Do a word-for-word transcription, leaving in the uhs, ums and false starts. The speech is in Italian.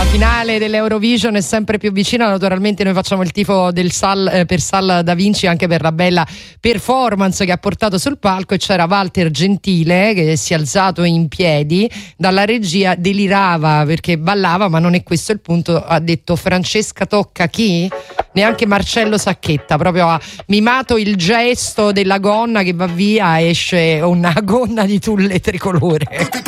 finale dell'Eurovision è sempre più vicina, naturalmente noi facciamo il tifo del Sal, eh, per Sal Da Vinci, anche per la bella performance che ha portato sul palco, e c'era Walter Gentile che si è alzato in piedi, dalla regia delirava perché ballava, ma non è questo il punto, ha detto: Francesca tocca chi? Neanche Marcello Sacchetta, proprio ha mimato il gesto della gonna che va via, esce una gonna di tulle tricolore.